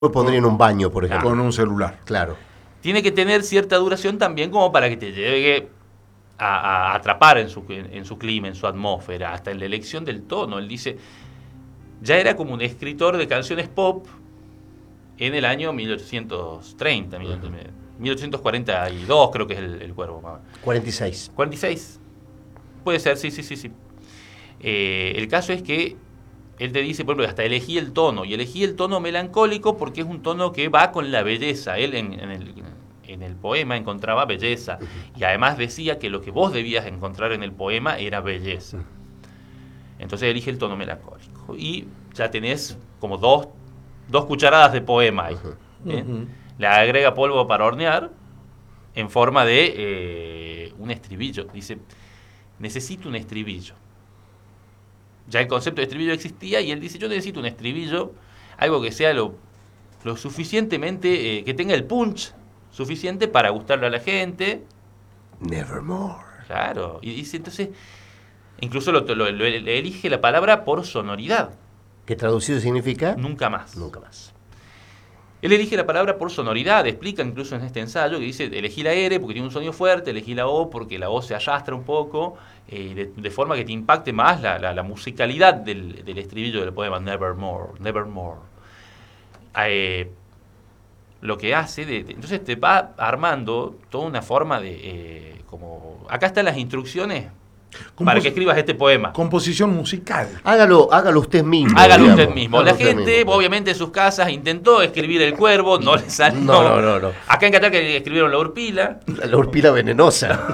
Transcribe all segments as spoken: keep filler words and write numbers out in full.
Lo pondría en un baño, por ejemplo. Con un celular. Claro. Tiene que tener cierta duración también como para que te llegue a, a atrapar en su, en, en su clima, en su atmósfera, hasta en la elección del tono. Él dice, ya era como un escritor de canciones pop en el año mil ochocientos treinta, uh-huh. mil ochocientos cuarenta y dos creo que es el, el Cuervo. cuarenta y seis. cuarenta y seis. Puede ser, sí, sí, sí, sí. Eh, el caso es que él te dice, por ejemplo, hasta elegí el tono, y elegí el tono melancólico porque es un tono que va con la belleza. Él en, en, el, en el poema encontraba belleza, uh-huh. y además decía que lo que vos debías encontrar en el poema era belleza. Uh-huh. Entonces elige el tono melancólico, y ya tenés como dos, dos cucharadas de poema ahí. Uh-huh. ¿eh? Uh-huh. Le agrega polvo para hornear en forma de eh, un estribillo. Dice, necesito un estribillo. Ya el concepto de estribillo existía y él dice, yo necesito un estribillo, algo que sea lo, lo suficientemente, eh, que tenga el punch suficiente para gustarle a la gente. Nevermore. Claro, y dice entonces, incluso lo, lo, lo, lo elige la palabra por sonoridad. ¿Qué traducido significa? Nunca más. Nunca más. Él elige la palabra por sonoridad, explica incluso en este ensayo que dice, elegí la R porque tiene un sonido fuerte, elegí la O porque la O se arrastra un poco, eh, de, de forma que te impacte más la, la, la musicalidad del, del estribillo del poema Nevermore, Nevermore. Eh, lo que hace, de, de, entonces te va armando toda una forma de, eh, como, acá están las instrucciones, Compos- para que escribas este poema. Composición musical. Hágalo, hágalo usted mismo. Hágalo digamos. usted mismo. Hágalo La gente, mismo. obviamente, en sus casas intentó escribir El Cuervo, no le salió. No, no, no, no. Acá en Cataca escribieron La Urpila. La urpila venenosa.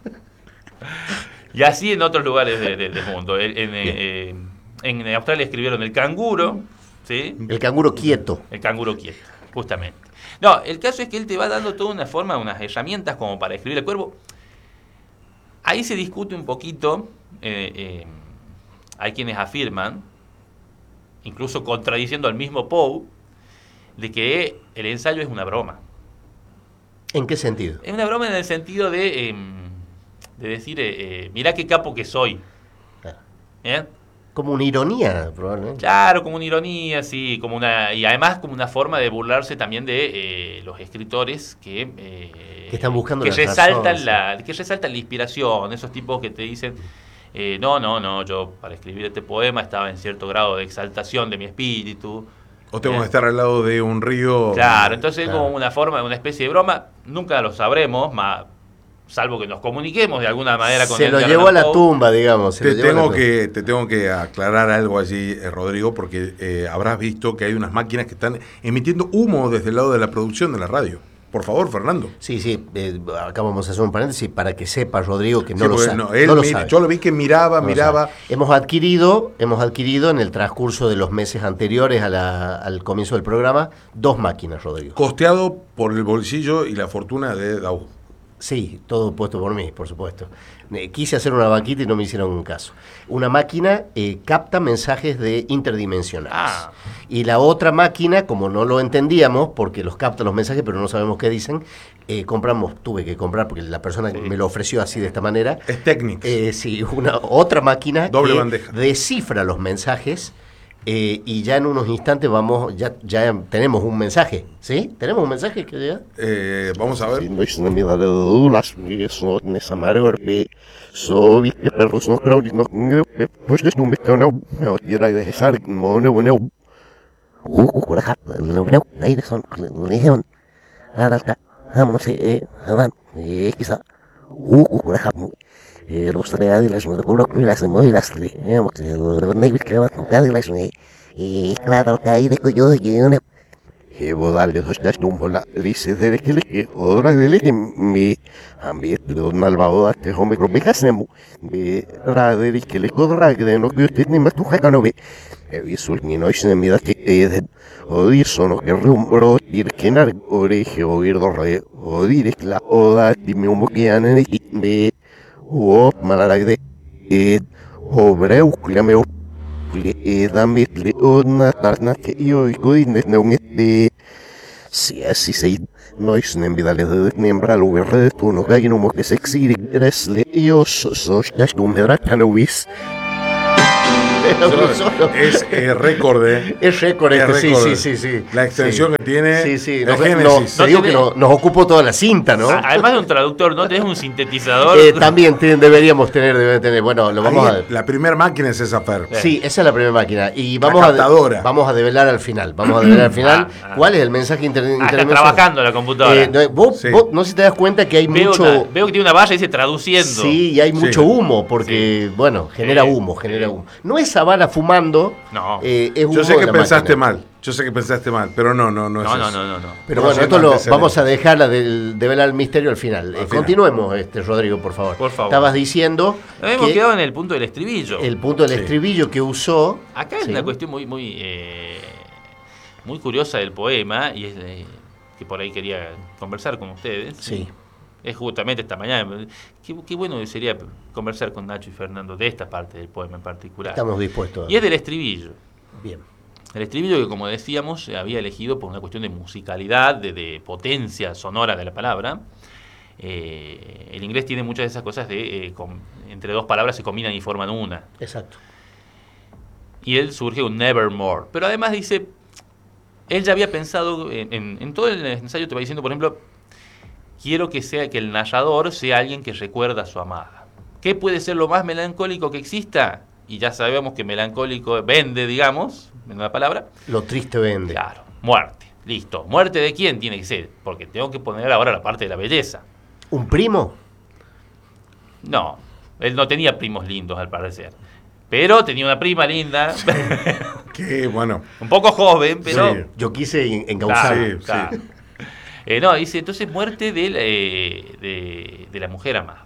Y así en otros lugares de, de, del mundo. En, en, eh, en Australia escribieron El Canguro, ¿sí? El canguro quieto. El canguro quieto, justamente. No, el caso es que él te va dando toda una forma, unas herramientas como para escribir El Cuervo. Ahí se discute un poquito, eh, eh, hay quienes afirman, incluso contradiciendo al mismo Poe, de que el ensayo es una broma. ¿En qué sentido? Es una broma en el sentido de, eh, de decir, eh, eh, mirá qué capo que soy. ¿Eh? Como una ironía, probablemente. Claro, como una ironía, sí, como una, y además como una forma de burlarse también de eh, los escritores que, eh, que están buscando que la resaltan razón, la, sí. que resaltan la inspiración, esos tipos que te dicen, eh, no, no, no, yo para escribir este poema estaba en cierto grado de exaltación de mi espíritu. O tengo eh. que estar al lado de un río. Claro, entonces claro. es como una forma, una especie de broma, nunca lo sabremos, más salvo que nos comuniquemos de alguna manera con se él. lo llevó a la tumba, digamos. Se Te, lo llevó tengo a la que, te tengo que aclarar algo allí, eh, Rodrigo, porque eh, habrás visto que hay unas máquinas que están emitiendo humo desde el lado de la producción de la radio. Por favor, Fernando. Sí, sí, eh, acá vamos a hacer un paréntesis para que sepa, Rodrigo, que no Sí, lo sabe. no, él no lo mira, sabe. yo lo vi que miraba, No miraba. Hemos adquirido, hemos adquirido en el transcurso de los meses anteriores a la, al comienzo del programa, dos máquinas, Rodrigo. Costeado por el bolsillo y la fortuna de Daú. Sí, todo puesto por mí, por supuesto. Eh, quise hacer una vaquita y no me hicieron caso. Una máquina eh, capta mensajes de interdimensionales. Ah. Y la otra máquina, como no lo entendíamos, porque los capta los mensajes, pero no sabemos qué dicen, eh, compramos, tuve que comprar, porque la persona Sí. me lo ofreció así de esta manera. Es Technics. Eh, sí, una otra máquina Doble que bandeja. descifra los mensajes. Eh, y ya en unos instantes vamos, ya, ya tenemos un mensaje, ¿sí? ¿Tenemos un mensaje que llega? Eh, vamos a ver. Los de las moléculas de móviles creemos que los negros que van a tocar de las y claro que hay de cuyo y una que vos darle dos las tumbola dice de que le ahora de que mi ambiente de un malvado que home crobicas nemo de raderi que le codra que de no que usted ni más tu jaca no ve he visto el ni no es en mi da que oír sono que rumbo ir que nar orige oír do re oír la oda dime un boquian de o malaragde e obreu clameu e dame le ona tarna que yo y cuide no me si así se no es en vida le de nembra lo verde tú no hay no mo que se exige eres le yo sos das tu me rata no vis Uno solo. Es eh, récord, ¿eh? Es récord Es este, sí, récord. sí, sí, sí. La extensión Sí. que tiene. Sí, sí. la Nos, Génesis. no, te digo tiene- que no- nos ocupó toda la cinta, ¿no? A- Además de un traductor, ¿no? Tenés un sintetizador. Eh, también te- deberíamos tener, debe tener. Bueno, lo vamos Ahí, a. La primera máquina es esa Fer. Sí, esa es la primera máquina. Y vamos a, captadora. vamos a develar al final. Vamos a develar al final. Ah, ah. ¿Cuál es el mensaje inter Ah, está interdimensional? trabajando la computadora. Eh, no, vos, Sí. vos no sé si te das cuenta que hay veo, mucho. una- veo que tiene una valla y dice traduciendo. Sí, y hay Sí. mucho humo, porque, bueno, genera Sí, humo, genera sí. humo. No es Zavala fumando, No. eh, es humo Yo sé de que la pensaste máquina. mal. Yo sé que pensaste mal, pero no, no, no es No, no, eso. no, no, no. Pero No, bueno, sí, esto lo antecedentes. vamos a dejarla del develar el misterio al final. Eh, final. continuemos, este Rodrigo, por favor. Por favor. Estabas diciendo Nos hemos que quedado en el punto del estribillo. el punto del Sí. estribillo que usó. Acá es Sí. una cuestión muy, muy, eh, muy curiosa del poema y es eh, que por ahí quería conversar con ustedes. Sí. Es justamente esta mañana. Qué, qué bueno sería conversar con Nacho y Fernando de esta parte del poema en particular. Estamos dispuestos. Y es del estribillo. Bien. El estribillo que, como decíamos, se había elegido por una cuestión de musicalidad, de, de potencia sonora de la palabra. Eh, el inglés tiene muchas de esas cosas de eh, com- entre dos palabras se combinan y forman una. Exacto. Y él surge un Nevermore. Pero además dice, él ya había pensado, en, en- en todo el ensayo te va diciendo, por ejemplo, quiero que sea que el narrador sea alguien que recuerda a su amada. ¿Qué puede ser lo más melancólico que exista? Y ya sabemos que melancólico vende, digamos, en una palabra. Lo triste vende. Claro, muerte. Listo. ¿Muerte de quién tiene que ser? Porque tengo que poner ahora la parte de la belleza. ¿Un primo? No, él no tenía primos lindos al parecer. Pero tenía una prima linda, Que bueno. un poco joven, pero... Sí. Yo quise en- Claro, encauzar. Sí, claro. Eh, no, dice, entonces muerte de, la- eh, de, de la mujer amada.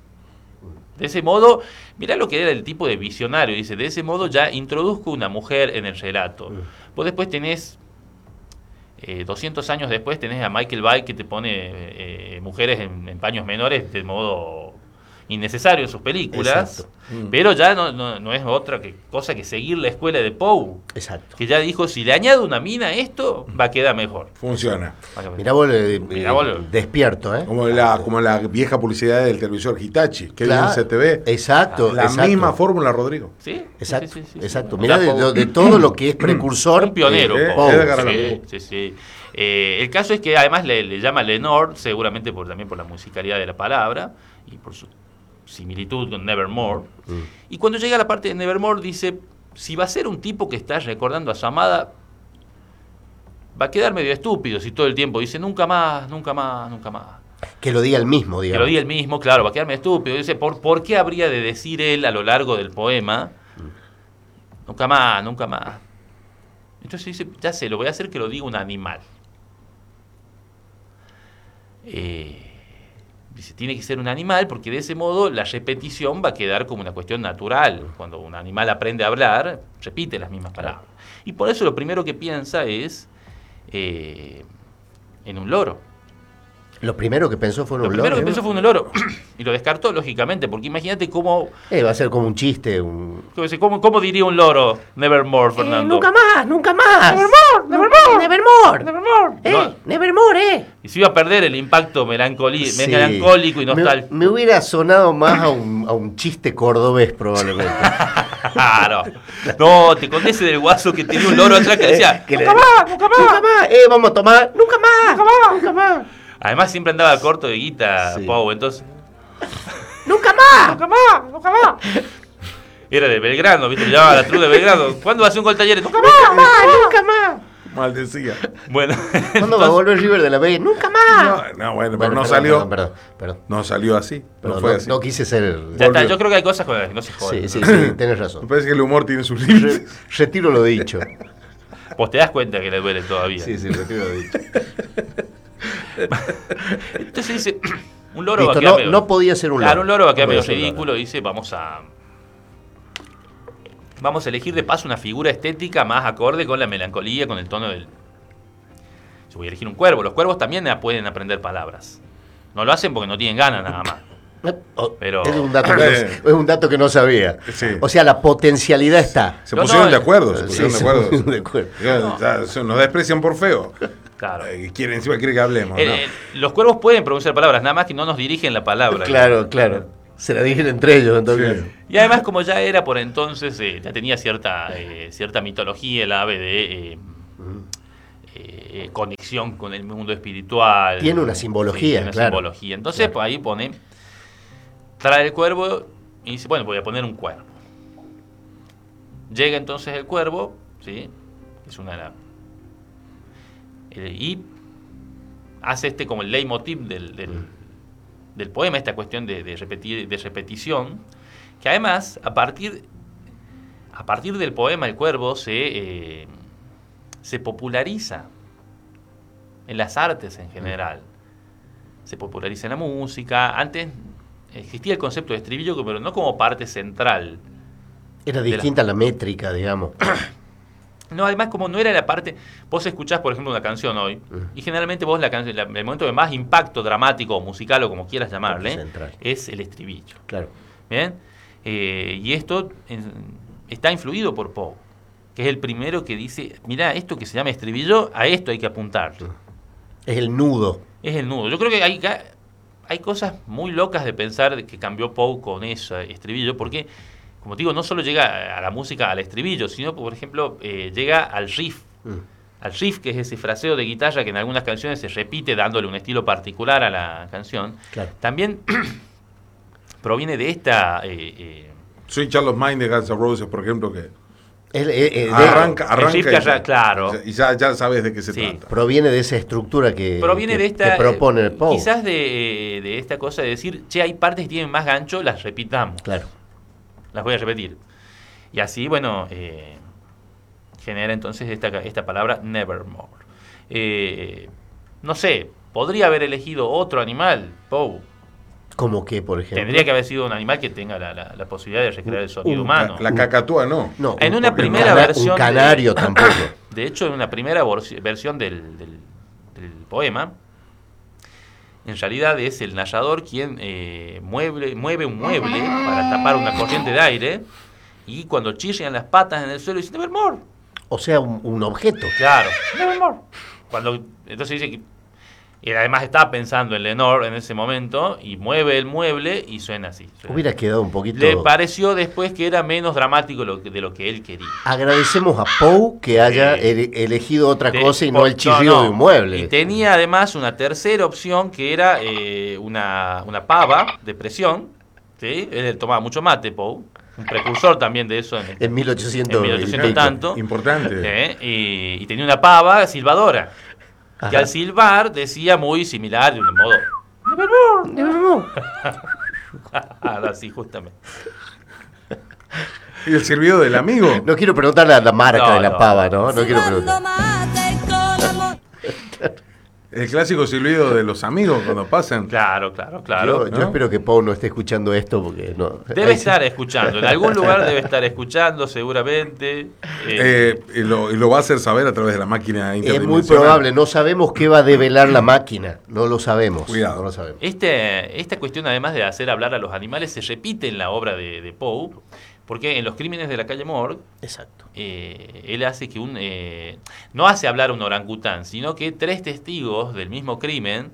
De ese modo, mirá lo que era el tipo de visionario, dice, de ese modo ya introduzco una mujer en el relato. Vos después tenés, eh, doscientos años después, tenés a Michael Bay que te pone eh, mujeres en, en paños menores de modo innecesario en sus películas, Exacto. pero ya no, no, no es otra que, cosa que seguir la escuela de Poe, Exacto. que ya dijo, si le añado una mina a esto, va a quedar mejor. Funciona. Mirá vos, eh, Mirá eh, vos lo- despierto, ¿eh? Como la, como la vieja publicidad del televisor Hitachi, que Claro. es en C T V. Exacto. La exacto. misma fórmula, Rodrigo. ¿Sí? Exacto, Sí, sí, sí, sí. exacto. O Mirá sea, de, Poe- de- de todo lo que es precursor. Un pionero. Eh, Poe. Edgar Allan sí, Poe. sí, sí. Eh, el caso es que además le, le llama Lenore, seguramente por, también por la musicalidad de la palabra y por su similitud con Nevermore. Mm. Y cuando llega a la parte de Nevermore dice, si va a ser un tipo que está recordando a su amada, va a quedar medio estúpido si todo el tiempo dice, nunca más, nunca más, nunca más. Que lo diga el mismo, Que digamos. lo diga él mismo, claro, va a quedarme estúpido. Dice, ¿por, ¿por qué habría de decir él a lo largo del poema? Nunca más, nunca más. Entonces dice, ya sé, lo voy a hacer que lo diga un animal. Eh, dice, tiene que ser un animal porque de ese modo la repetición va a quedar como una cuestión natural. Cuando un animal aprende a hablar, repite las mismas palabras. Y por eso lo primero que piensa es eh, en un loro. Lo primero que pensó fue un Lo primero loro, que pensó fue un loro. Y lo descartó, lógicamente, porque imagínate cómo, Eh, va a ser como un chiste, un... cómo, cómo diría un loro Nevermore, Fernando. nunca más, nunca más. Nevermore, Nevermore, Nevermore. Nevermore. Eh, No. Nevermore, eh. Y se iba a perder el impacto melancoli- Sí. melancólico y Me, nostálgico. me hubiera sonado más a un, a un chiste cordobés, probablemente. Claro. No, te conté ese del guaso que tenía un loro atrás que decía. Que le- Nunca más, nunca más. Nunca más, eh, vamos a tomar. Nunca más, Nunca más. nunca más. Además, siempre andaba corto de guita, Sí. Pau. Entonces, Nunca más. Nunca más, nunca más. era de Belgrano, ¿viste? Le llamaba a la True de Belgrano. ¿Cuándo va a hacer un gol Talleres? Nunca más. Nunca más, nunca más. Maldecía. Bueno, ¿Cuándo va a volver River de la B? Nunca más. No, no, bueno, pero Bueno, no perdón, salió. Perdón, perdón, perdón. No salió así. No, No, fue no- así. no quise ser. ya está. Volvió. Yo creo que hay cosas con las que no se joden. Sí, sí, sí, tenés Me razón. parece que el humor tiene sus Re- límites. retiro lo dicho. Vos te das cuenta que le duele todavía. Sí, sí, retiro lo dicho. Entonces dice, un loro va a Listo, quedar no, medio- no podía ser un loro. Claro, un loro va a quedar No medio podía ser un loro. ridículo. Dice, vamos a... Vamos a elegir de paso una figura estética más acorde con la melancolía, con el tono del... Yo voy a elegir un cuervo. Los cuervos también pueden aprender palabras. No lo hacen porque no tienen ganas nada más. Oh, Pero- es, un dato que, es un dato que no sabía. Sí. O sea, la potencialidad está. Se No, pusieron no, de acuerdo. Se Sí, pusieron se de acuerdo. pusieron de acuerdo. Ya, ya, se- nos desprecian por feo. Claro. Eh, quiere, encima quiere que hablemos. Eh, ¿no? eh, los cuervos pueden pronunciar palabras, nada más que no nos dirigen la palabra. Claro, claro. Se la dijeron entre ellos, entonces. Sí. Y además, como ya era por entonces, eh, ya tenía cierta, eh, cierta mitología el ave de eh, eh, conexión con el mundo espiritual. Tiene una simbología, Sí, tiene una claro. simbología. Entonces, Claro. pues ahí pone, trae el cuervo y dice, bueno, voy a poner un cuervo. Llega entonces el cuervo, ¿sí? Es una de las... eh, y hace este como el leitmotiv del, del, del poema, esta cuestión de, de, repetir, de repetición, que además, a partir, a partir del poema El Cuervo, se, eh, se populariza en las artes en general. Se populariza en la música. Antes existía el concepto de estribillo, pero no como parte central. Era de distinta la métrica, digamos. No, además, como no era la parte... Vos escuchás, por ejemplo, una canción hoy, y generalmente vos la canción, la- el momento de más impacto dramático o musical, o como quieras llamarle, Central. es el estribillo. Claro. ¿Bien? Eh, y esto en- está influido por Poe, que es el primero que dice, mirá, esto que se llama estribillo, a esto hay que apuntar. Es el nudo. Es el nudo. Yo creo que hay, hay cosas muy locas de pensar de que cambió Poe con ese estribillo, porque, como te digo, no solo llega a la música, al estribillo, sino, por ejemplo, eh, llega al riff. Mm. Al riff, que es ese fraseo de guitarra que en algunas canciones se repite dándole un estilo particular a la canción. Claro. También proviene de esta... eh, eh, Soy Charles Mind de Guns N' Roses, por ejemplo, que El- eh, eh, de- arranca, el arranca riff y que ya- arra- claro. y ya, ya sabes de qué se Sí. trata. proviene de esa estructura que, proviene que- de esta... que propone eh, el Poe. Quizás de, de esta cosa de decir, che, hay partes que tienen más gancho, las repitamos. Claro. Las voy a repetir. Y así, bueno, eh, genera entonces esta, esta palabra nevermore. Eh, no sé, podría haber elegido otro animal, Poe. Como que, por ejemplo. Tendría que haber sido un animal que tenga la, la- la posibilidad de recrear el sonido Un- humano. La cacatúa no. No, En un- una un primera cana- versión Un de- canario tampoco. De hecho, en una primera vorci- versión del, del- del poema, en realidad es el narrador quien eh, mueve, mueve un mueble para tapar una corriente de aire, y cuando chillan las patas en el suelo dice Nevermore. O sea, un, un objeto. Claro, Nevermore. Cuando, entonces dice que y además estaba pensando en Lenore en ese momento y mueve el mueble y suena así. Suena. Hubiera quedado un poquito. Le pareció después que era menos dramático lo que- de lo que él quería. Agradecemos a Poe que haya Sí. ele- elegido otra De- cosa y no por- el chirrido no, de un mueble. Y tenía además una tercera opción que era eh, una, una pava de presión. ¿Sí? Él tomaba mucho mate, Poe. Un precursor también de eso en, En mil ochocientos. en mil ochocientos y pico. tanto. Importante. ¿Eh? Y, y tenía una pava silbadora. Que Ajá. al silbar decía muy similar de un modo. Así, justamente. ¿Y el silbido del amigo? No quiero preguntar la, la marca No, de la no. pava, ¿no? No quiero Silbando preguntar. mate con amor. El clásico silbido de los amigos cuando pasan. Claro, claro, claro. yo yo ¿no? espero que Poe no esté escuchando esto porque no. Debe Ahí sí. estar escuchando, en algún lugar debe estar escuchando seguramente. Eh, Eh, y, lo, y lo va a hacer saber a través de la máquina Es interdimensional. muy probable, no sabemos qué va a develar la máquina, no lo sabemos. Cuidado. No lo sabemos. Este, esta cuestión, además de hacer hablar a los animales, se repite en la obra de, de Poe, porque en Los Crímenes de la Calle Morgue, Exacto. eh, él hace que un... eh, no hace hablar a un orangután, sino que tres testigos del mismo crimen...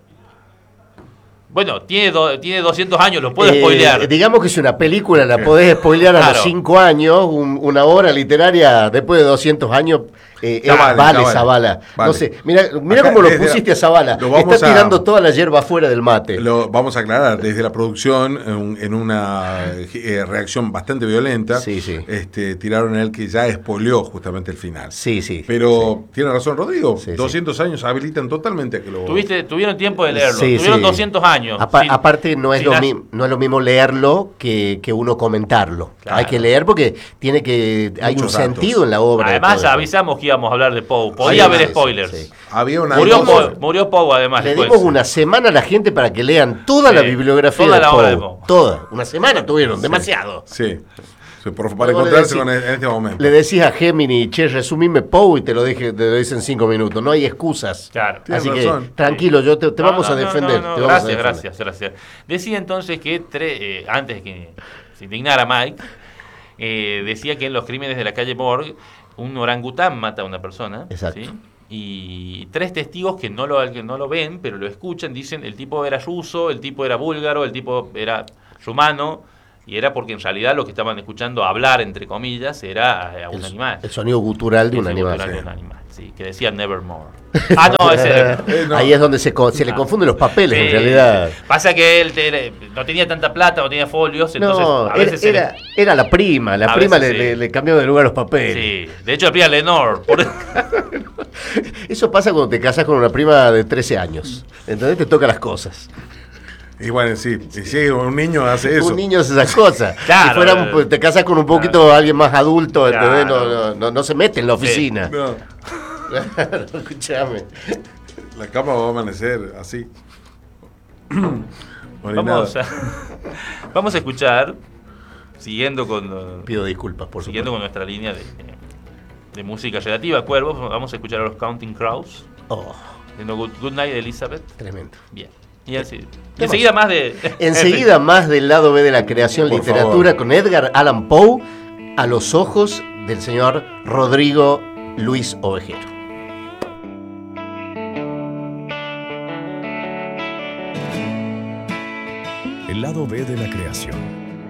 Bueno, tiene, do- tiene doscientos años, lo puedo Eh, spoilear. Digamos que es una película, la podés spoilear a Claro. los cinco años, un- una obra literaria después de doscientos años. Eh, Ya eh, vale, vale, ya vale. Zavala. Vale. No sé, mira, mira Acá cómo lo desde la- pusiste a Zavala. lo vamos Está a- tirando toda la hierba fuera del mate. Lo vamos a aclarar, desde la producción, en, en una eh, reacción bastante violenta, Sí, sí. Este, tiraron a él que ya spoileó justamente el final. Sí, sí. Pero tiene razón Rodrigo, Sí, sí. doscientos años habilitan totalmente a que lo... Tuviste, tuvieron tiempo de leerlo, Sí, tuvieron sí. doscientos años. Apa- Sí. Aparte, no es, Sí, lo las- mi- no es lo mismo leerlo que, que uno comentarlo. Claro. Hay que leer porque tiene que hay un Muchos datos. sentido en la obra. de Además, todo eso. avisamos que íbamos a hablar de Poe. Sí, Podía haber sí, sí, spoilers. sí. Había una Murió cosa- Poe, murió Poe además. Le después. dimos una semana a la gente para que lean toda la Sí, bibliografía toda de la obra de Poe. Poe. Toda. Una semana tuvieron, demasiado. Sí, sí, por, para Luego le encontrarse decí- con en este momento. Le decís a Gemini, che, resumime Poe y te lo, deje, te lo dice en cinco minutos. No hay excusas. Claro. Tienes Así razón. que tranquilo, yo te, te No, vamos no, a no, defender. no, no, te vamos a gracias, defender. gracias, gracias. Decía entonces que, tre- eh, antes de que se indignara Mike, eh, decía que en Los Crímenes de la Calle Morgue, un orangután mata a una persona. Exacto. ¿sí? Y tres testigos que no, lo, que no lo ven, pero lo escuchan, dicen el tipo era ruso, el tipo era búlgaro, el tipo era su mano, y era porque en realidad lo que estaban escuchando hablar, entre comillas, era a un el, animal. El sonido gutural de El un sonido animal. gutural de Sí. un animal, sí, que decía Nevermore. Ah, no, ese era. Eh, no. Ahí es donde se, co- se le confunden los papeles, Sí. en realidad. Pasa que él te- no tenía tanta plata, no tenía folios, entonces No, a era, veces se le- era, era la prima, la A prima le, veces sí. le- le cambió de lugar los papeles. Sí, de hecho la prima Lenore. Por... Eso pasa cuando te casas con una prima de trece años. Entonces te toca las cosas. Y bueno, sí, y sí, un niño hace eso. Un niño hace esas cosas. Claro, si fuera, pues, te casas con un poquito alguien más adulto, ¿entendés? Claro. No, no, no, no se mete en la oficina. No, Claro, escúchame. la cama va a amanecer así. Vamos a, vamos a escuchar, siguiendo con, uh, Pido disculpas, por siguiendo supuesto. con nuestra línea de, de música relativa a cuervos, vamos a escuchar a los Counting Crows, Oh, haciendo Good, Good Night Elizabeth. tremendo. Bien. Y, así, y enseguida más de... Enseguida más del lado B de la creación Por literatura favor. con Edgar Allan Poe a los ojos del señor Rodrigo Luis Ovejero. El lado B de la creación.